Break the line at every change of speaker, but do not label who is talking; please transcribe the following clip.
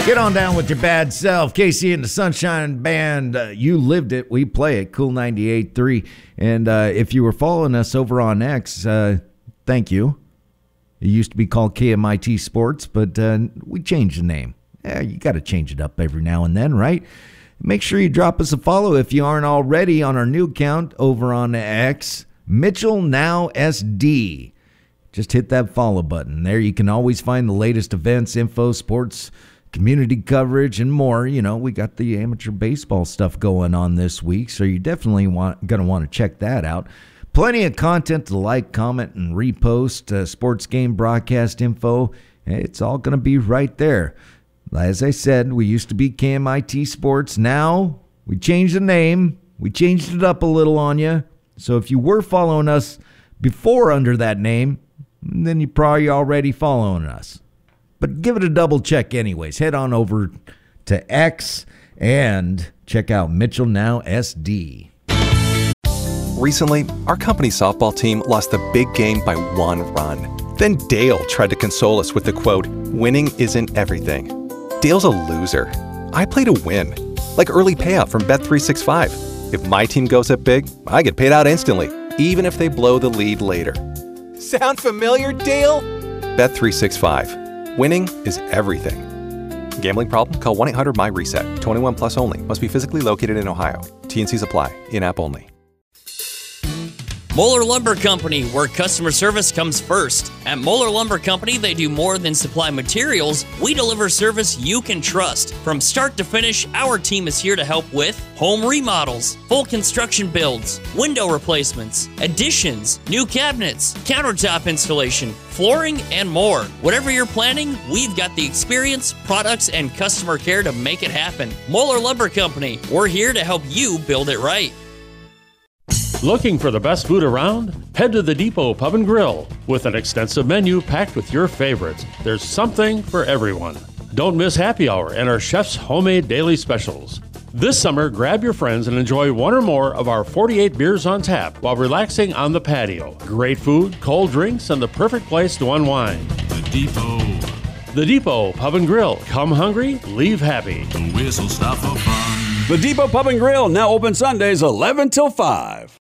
Get on down with your bad self. KC and the Sunshine Band. You lived it. We play it. Cool 98.3. And if you were following us over on X, thank you. It used to be called KMIT Sports, but we changed the name. Yeah, you got to change it up every now and then, right? Make sure you drop us a follow if you aren't already on our new account over on X, Mitchell Now SD. Just hit that follow button. There you can always find the latest events, info, sports, community coverage, and more. You know, we got the amateur baseball stuff going on this week, so you're definitely going to want to check that out. Plenty of content to like, comment, and repost. Sports game broadcast info. It's all going to be right there. As I said, we used to be KMIT Sports. Now we changed the name. We changed it up a little on you. So if you were following us before under that name, then you're probably already following us. But give it a double check anyways. Head on over to X and check out Mitchell Now SD.
Recently, our company softball team lost the big game by 1 run. Then Dale tried to console us with the quote, "Winning isn't everything." Dale's a loser. I play to win, like early payout from Bet365. If my team goes up big, I get paid out instantly, even if they blow the lead later. Sound familiar, Dale? Bet365. Winning is everything. Gambling problem? Call 1-800-MY-RESET. 21 plus only. Must be physically located in Ohio. T&Cs apply. In-app only.
Moeller Lumber Company, where customer service comes first. At Moeller Lumber Company, they do more than supply materials. We deliver service you can trust. From start to finish, our team is here to help with home remodels, full construction builds, window replacements, additions, new cabinets, countertop installation, flooring, and more. Whatever you're planning, we've got the experience, products, and customer care to make it happen. Moeller Lumber Company, we're here to help you build it right.
Looking for the best food around? Head to the Depot Pub and Grill. With an extensive menu packed with your favorites, there's something for everyone. Don't miss happy hour and our chef's homemade daily specials. This summer, grab your friends and enjoy one or more of our 48 beers on tap while relaxing on the patio. Great food, cold drinks, and the perfect place to unwind.
The Depot.
The Depot Pub and Grill. Come hungry, leave happy.
The whistle stop for fun.
The Depot Pub and Grill, now open Sundays 11 till 5.